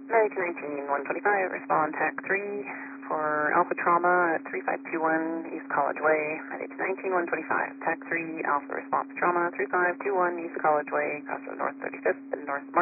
Medic 19-125, respond TAC 3 for Alpha Trauma at 3521 East College Way. Medic 19-125, TAC 3, Alpha Response Trauma, 3521 East College Way, Crossroad North 35th and North Market.